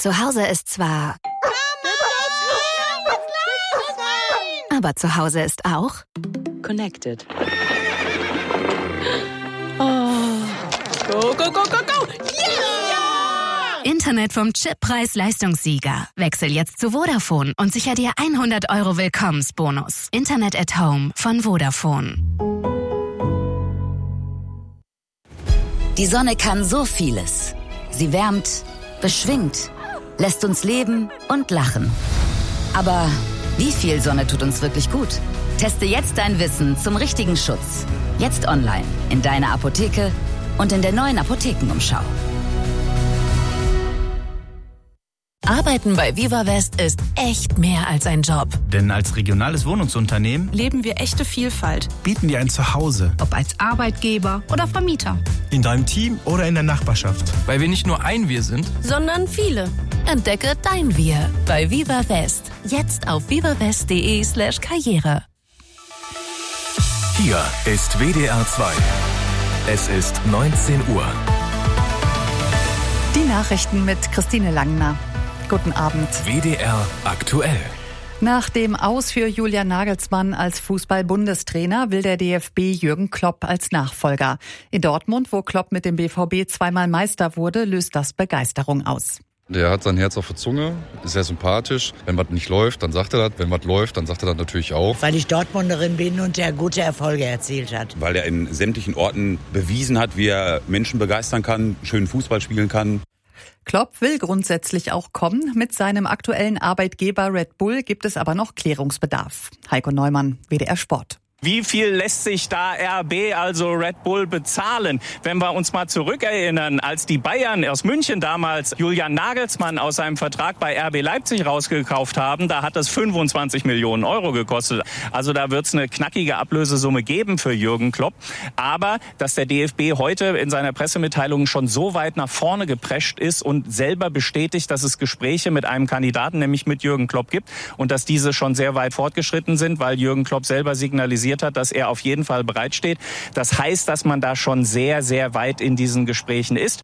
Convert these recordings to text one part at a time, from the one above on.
Zu Hause ist zwar... Aber zu Hause ist auch... Connected. Oh. Go, go, go, go, go! Yeah! Internet vom Chippreis-Leistungssieger. Wechsel jetzt zu Vodafone und sicher dir 100 € Willkommensbonus. Internet at Home von Vodafone. Die Sonne kann so vieles. Sie wärmt, beschwingt, lässt uns leben und lachen. Aber wie viel Sonne tut uns wirklich gut? Teste jetzt dein Wissen zum richtigen Schutz. Jetzt online, in deiner Apotheke und in der neuen Apothekenumschau. Arbeiten bei Viva West ist echt mehr als ein Job. Denn als regionales Wohnungsunternehmen Leben wir echte Vielfalt. bieten dir ein Zuhause. Ob als Arbeitgeber oder Vermieter. In deinem Team oder in der Nachbarschaft. Weil wir nicht nur ein Wir sind, Sondern viele. Entdecke dein Wir bei Viva West. Jetzt auf vivawest.de/Karriere. Hier ist WDR 2. Es ist 19 Uhr. Die Nachrichten mit Christine Langner. Guten Abend. WDR aktuell. Nach dem Aus für Julian Nagelsmann als Fußball-Bundestrainer will der DFB Jürgen Klopp als Nachfolger. In Dortmund, wo Klopp mit dem BVB zweimal Meister wurde, löst das Begeisterung aus. Der hat sein Herz auf der Zunge, ist sehr sympathisch. Wenn was nicht läuft, dann sagt er das. Wenn was läuft, dann sagt er das natürlich auch. Weil ich Dortmunderin bin und er gute Erfolge erzielt hat. Weil er in sämtlichen Orten bewiesen hat, wie er Menschen begeistern kann, schönen Fußball spielen kann. Klopp will grundsätzlich auch kommen. Mit seinem aktuellen Arbeitgeber Red Bull gibt es aber noch Klärungsbedarf. Heiko Neumann, WDR Sport. Wie viel lässt sich da RB, also Red Bull, bezahlen? Wenn wir uns mal zurückerinnern, als die Bayern aus München damals Julian Nagelsmann aus seinem Vertrag bei RB Leipzig rausgekauft haben, da hat das 25 Millionen € gekostet. Also da wird es eine knackige Ablösesumme geben für Jürgen Klopp. Aber dass der DFB heute in seiner Pressemitteilung schon so weit nach vorne geprescht ist und selber bestätigt, dass es Gespräche mit einem Kandidaten, nämlich mit Jürgen Klopp, gibt und dass diese schon sehr weit fortgeschritten sind, weil Jürgen Klopp selber signalisiert hat, dass er auf jeden Fall bereitsteht. Das heißt, dass man da schon sehr, sehr weit in diesen Gesprächen ist.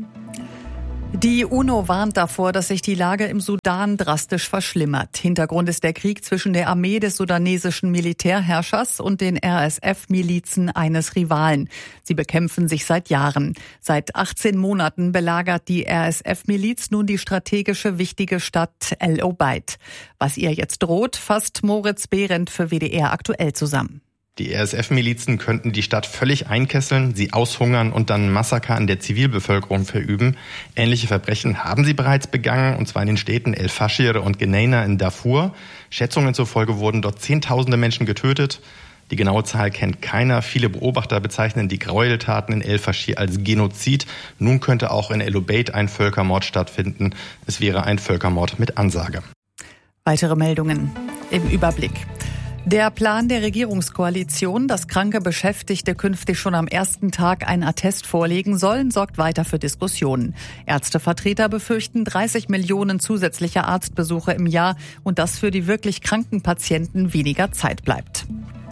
Die UNO warnt davor, dass sich die Lage im Sudan drastisch verschlimmert. Hintergrund ist der Krieg zwischen der Armee des sudanesischen Militärherrschers und den RSF-Milizen eines Rivalen. Sie bekämpfen sich seit Jahren. Seit 18 Monaten belagert die RSF-Miliz nun die strategische wichtige Stadt El Obeid. Was ihr jetzt droht, fasst Moritz Behrendt für WDR aktuell zusammen. Die RSF-Milizen könnten die Stadt völlig einkesseln, sie aushungern und dann Massaker an der Zivilbevölkerung verüben. Ähnliche Verbrechen haben sie bereits begangen, und zwar in den Städten El Fashir und Geneina in Darfur. Schätzungen zufolge wurden dort Zehntausende Menschen getötet. Die genaue Zahl kennt keiner. Viele Beobachter bezeichnen die Gräueltaten in El Fashir als Genozid. Nun könnte auch in El Obeid ein Völkermord stattfinden. Es wäre ein Völkermord mit Ansage. Weitere Meldungen im Überblick. Der Plan der Regierungskoalition, dass kranke Beschäftigte künftig schon am ersten Tag einen Attest vorlegen sollen, sorgt weiter für Diskussionen. Ärztevertreter befürchten 30 Millionen zusätzliche Arztbesuche im Jahr und dass für die wirklich kranken Patienten weniger Zeit bleibt.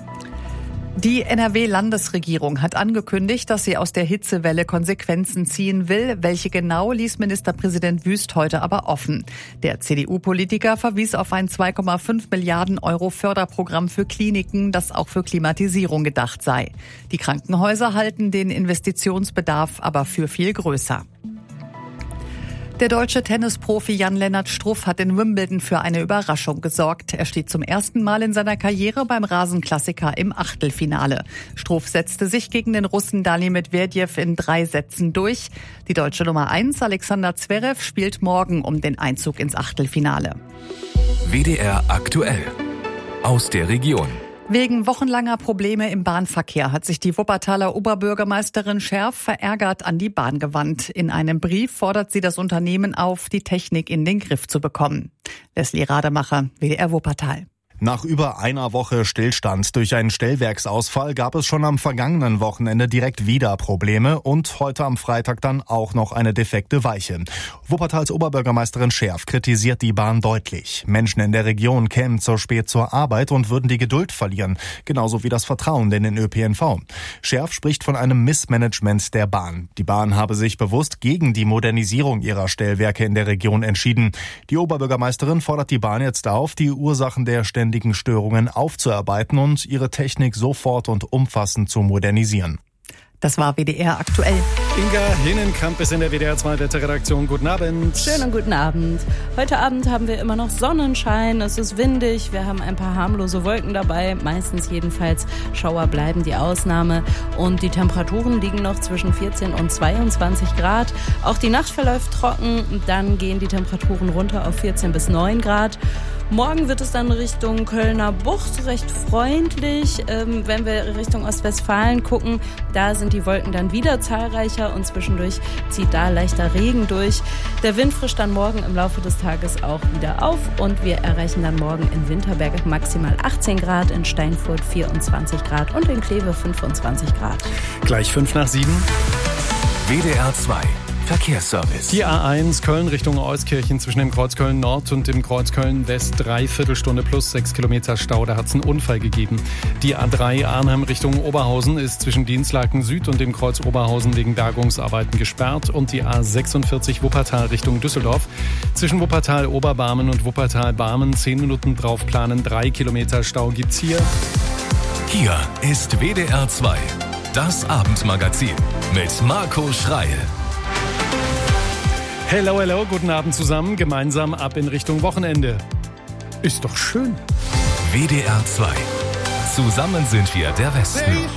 Die NRW-Landesregierung hat angekündigt, dass sie aus der Hitzewelle Konsequenzen ziehen will. Welche genau, ließ Ministerpräsident Wüst heute aber offen. Der CDU-Politiker verwies auf ein 2,5 Milliarden € Förderprogramm für Kliniken, das auch für Klimatisierung gedacht sei. Die Krankenhäuser halten den Investitionsbedarf aber für viel größer. Der deutsche Tennisprofi Jan-Lennart Struff hat in Wimbledon für eine Überraschung gesorgt. Er steht zum ersten Mal in seiner Karriere beim Rasenklassiker im Achtelfinale. Struff setzte sich gegen den Russen Dani Medvedev in 3 Sätzen durch. Die deutsche Nummer 1, Alexander Zverev, spielt morgen um den Einzug ins Achtelfinale. WDR aktuell. Aus der Region. Wegen wochenlanger Probleme im Bahnverkehr hat sich die Wuppertaler Oberbürgermeisterin Scherf verärgert an die Bahn gewandt. In einem Brief fordert sie das Unternehmen auf, die Technik in den Griff zu bekommen. Leslie Rademacher, WDR Wuppertal. Nach über einer Woche Stillstand durch einen Stellwerksausfall gab es schon am vergangenen Wochenende direkt wieder Probleme und heute am Freitag dann auch noch eine defekte Weiche. Wuppertals Oberbürgermeisterin Scherf kritisiert die Bahn deutlich. Menschen in der Region kämen zu spät zur Arbeit und würden die Geduld verlieren, genauso wie das Vertrauen in den ÖPNV. Scherf spricht von einem Missmanagement der Bahn. Die Bahn habe sich bewusst gegen die Modernisierung ihrer Stellwerke in der Region entschieden. Die Oberbürgermeisterin fordert die Bahn jetzt auf, die Ursachen der ständigen Störungen aufzuarbeiten und ihre Technik sofort und umfassend zu modernisieren. Das war WDR aktuell. Inga Hinnenkamp ist in der WDR 2 Wetterredaktion. Guten Abend. Schönen guten Abend. Heute Abend haben wir immer noch Sonnenschein, es ist windig, wir haben ein paar harmlose Wolken dabei, meistens jedenfalls Schauer bleiben die Ausnahme und die Temperaturen liegen noch zwischen 14 und 22 Grad. Auch die Nacht verläuft trocken, dann gehen die Temperaturen runter auf 14 bis 9 Grad. Morgen wird es dann Richtung Kölner Bucht recht freundlich. Wenn wir Richtung Ostwestfalen gucken, da sind die Wolken dann wieder zahlreicher und zwischendurch zieht da leichter Regen durch. Der Wind frischt dann morgen im Laufe des Tages auch wieder auf und wir erreichen dann morgen in Winterberg maximal 18 Grad, in Steinfurt 24 Grad und in Kleve 25 Grad. Gleich 5:07. WDR 2 Verkehrsservice. Die A1 Köln Richtung Euskirchen zwischen dem Kreuz Köln Nord und dem Kreuz Köln West 3/4 Stunde plus 6 Kilometer Stau. Da hat es einen Unfall gegeben. Die A3 Arnhem Richtung Oberhausen ist zwischen Dienstlaken Süd und dem Kreuz Oberhausen wegen Bergungsarbeiten gesperrt. Und die A46 Wuppertal Richtung Düsseldorf zwischen Wuppertal Oberbarmen und Wuppertal Barmen 10 Minuten drauf planen. 3 Kilometer Stau gibt's hier. Hier ist WDR 2, das Abendmagazin mit Marco Schreil. Hello, hello, guten Abend zusammen. Gemeinsam ab in Richtung Wochenende. Ist doch schön. WDR 2. Zusammen sind wir der Westen.